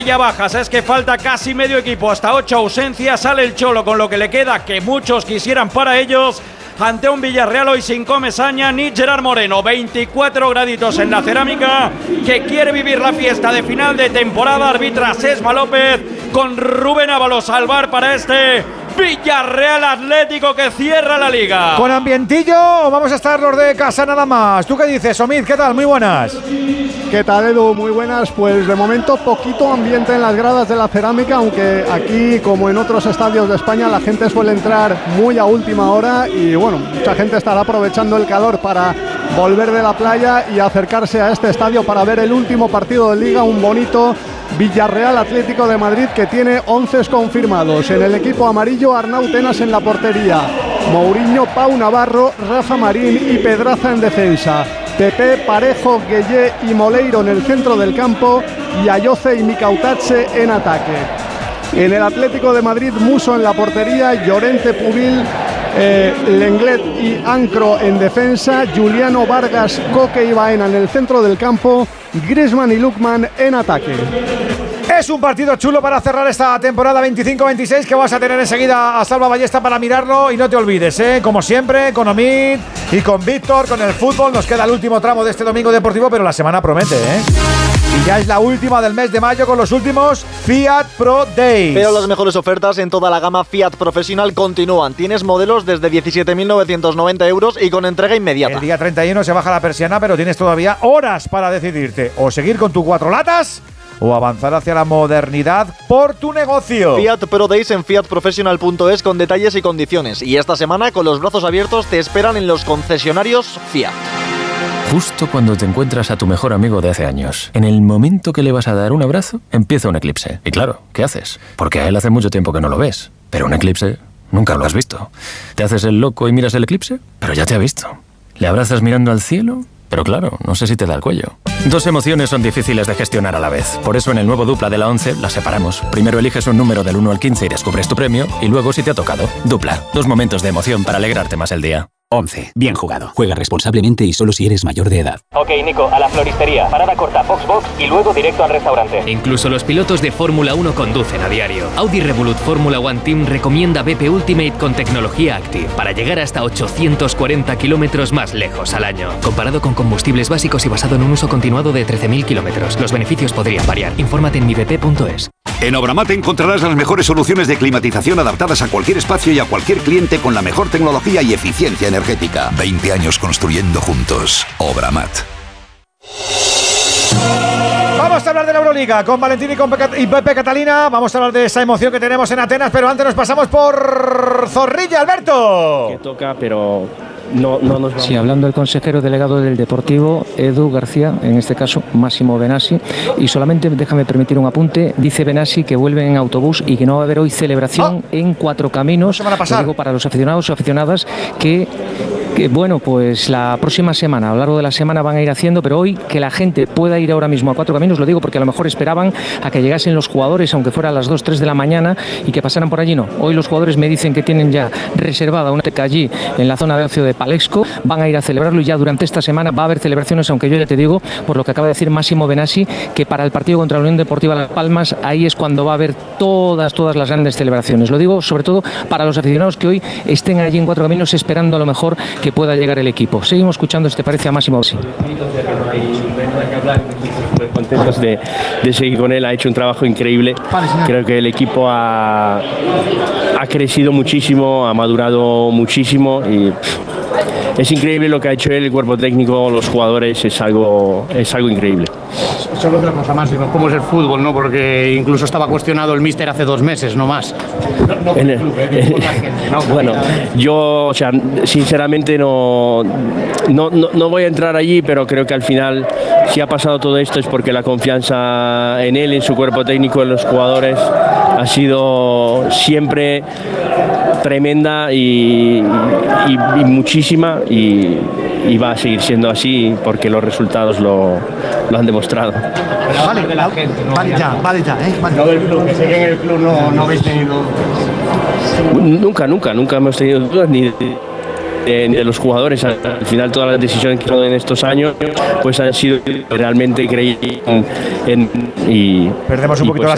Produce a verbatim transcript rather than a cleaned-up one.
Ya bajas, es que falta casi medio equipo, hasta ocho ausencias, sale el Cholo con lo que le queda, que muchos quisieran para ellos, ante un Villarreal hoy sin Comesaña ni Gerard Moreno, veinticuatro graditos en la cerámica, que quiere vivir la fiesta de final de temporada, arbitra Sesma López, con Rubén Ábalos al bar para este Villarreal Atlético que cierra la liga. ¿Con ambientillo o vamos a estar los de casa nada más? ¿Tú qué dices, Omid? ¿Qué tal? Muy buenas. ¿Qué tal, Edu? Muy buenas. Pues de momento poquito ambiente en las gradas de la cerámica, aunque aquí, como en otros estadios de España, la gente suele entrar muy a última hora y bueno, mucha gente estará aprovechando el calor para volver de la playa y acercarse a este estadio para ver el último partido de liga, un bonito Villarreal Atlético de Madrid que tiene once confirmados. En el equipo amarillo, Arnau Tenas en la portería, Mourinho, Pau Navarro, Rafa Marín y Pedraza en defensa, Pepe, Parejo, Gueye y Moleiro en el centro del campo y Ayoce y Micautache en ataque. En el Atlético de Madrid, Muso en la portería, Llorente, Pubil, eh, Lenglet y Ancro en defensa, Juliano, Vargas, Coque y Baena en el centro del campo, Griezmann y Lookman en ataque. Es un partido chulo para cerrar esta temporada veinticinco veintiséis que vas a tener enseguida a Salva Ballesta para mirarlo y no te olvides, ¿eh? Como siempre, con Omid y con Víctor, con el fútbol. Nos queda el último tramo de este domingo deportivo, pero la semana promete, ¿eh? Y ya es la última del mes de mayo con los últimos Fiat Pro Days. Pero las mejores ofertas en toda la gama Fiat Professional continúan. Tienes modelos desde diecisiete mil novecientos noventa euros y con entrega inmediata. El día treinta y uno se baja la persiana, pero tienes todavía horas para decidirte. O seguir con tu cuatro latas o avanzar hacia la modernidad por tu negocio. Fiat Pro Days en fiat professional punto es con detalles y condiciones. Y esta semana, con los brazos abiertos, te esperan en los concesionarios Fiat. Justo cuando te encuentras a tu mejor amigo de hace años, en el momento que le vas a dar un abrazo, empieza un eclipse. Y claro, ¿qué haces? Porque a él hace mucho tiempo que no lo ves. Pero un eclipse nunca lo has visto. ¿Te haces el loco y miras el eclipse? Pero ya te ha visto. ¿Le abrazas mirando al cielo? Pero claro, no sé si te da el cuello. Dos emociones son difíciles de gestionar a la vez. Por eso en el nuevo Dupla de la once las separamos. Primero eliges un número del uno al quince y descubres tu premio. Y luego si te ha tocado. Dupla. Dos momentos de emoción para alegrarte más el día. once. Bien jugado. Juega responsablemente y solo si eres mayor de edad. Ok, Nico, a la floristería. Parada corta, box box y luego directo al restaurante. Incluso los pilotos de Fórmula uno conducen a diario. Audi Revolut Fórmula One Team recomienda B P Ultimate con tecnología Active para llegar hasta ochocientos cuarenta kilómetros más lejos al año. Comparado con combustibles básicos y basado en un uso continuado de trece mil kilómetros. Los beneficios podrían variar. Infórmate en mi b p punto es. En Obramat encontrarás las mejores soluciones de climatización adaptadas a cualquier espacio y a cualquier cliente con la mejor tecnología y eficiencia energética. veinte años construyendo juntos. Obramat. Vamos a hablar de la Euroliga con Valentín y, con Pepe, y Pepe Catalina. Vamos a hablar de esa emoción que tenemos en Atenas, pero antes nos pasamos por Zorrilla, Alberto. Que toca, pero no, no nos vamos. Sí, hablando del consejero delegado del Deportivo, Edu García, en este caso Máximo Benassi, y solamente déjame permitir un apunte. Dice Benassi que vuelven en autobús y que no va a haber hoy celebración oh. en Cuatro Caminos. No se van a pasar. Lo digo para los aficionados o aficionadas que Que, bueno, pues la próxima semana, a lo largo de la semana van a ir haciendo, pero hoy que la gente pueda ir ahora mismo a Cuatro Caminos, lo digo porque a lo mejor esperaban a que llegasen los jugadores, aunque fuera a las dos, tres de la mañana, y que pasaran por allí. No, hoy los jugadores me dicen que tienen ya reservada una teca allí en la zona de ocio de Palexco, van a ir a celebrarlo y ya durante esta semana va a haber celebraciones, aunque yo ya te digo, por lo que acaba de decir Máximo Benassi, que para el partido contra la Unión Deportiva Las Palmas, ahí es cuando va a haber todas, todas las grandes celebraciones. Lo digo sobre todo para los aficionados que hoy estén allí en Cuatro Caminos esperando a lo mejor que pueda llegar el equipo. Seguimos escuchando, si te parece, a Máximo. Sí. Contentos de, de seguir con él, ha hecho un trabajo increíble. Creo que el equipo ha, ha crecido muchísimo, ha madurado muchísimo y es increíble lo que ha hecho él, el cuerpo técnico, los jugadores, es algo, es algo increíble. Solo otra cosa más, ¿cómo es el fútbol? ¿No? Porque incluso estaba cuestionado el míster hace dos meses, no más. No, no el, club, eh, gente, ¿no? Bueno, yo, o sea, sinceramente no, no, no, no voy a entrar allí, pero creo que al final, si ha pasado todo esto es porque la confianza en él, en su cuerpo técnico, en los jugadores, ha sido siempre tremenda y, y, y muchísima y, y va a seguir siendo así porque los resultados lo, lo han demostrado. Pero vale, de la gente, ¿no? Vale ya, vale ya, ¿eh? Vale. No del club, que sé que en el club no, no habéis tenido... Nunca, nunca, nunca hemos tenido dudas ni de, de, de los jugadores. Al final todas las decisiones que han en estos años pues han sido realmente creíbles en, en, y perdemos un y poquito pues